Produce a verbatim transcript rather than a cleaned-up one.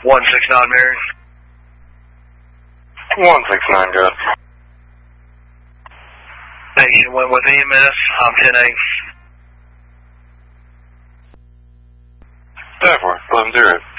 one six nine, Mary. one six nine, good. Hey, you went with E M S. I'm ten eight. ten four, eleven zero.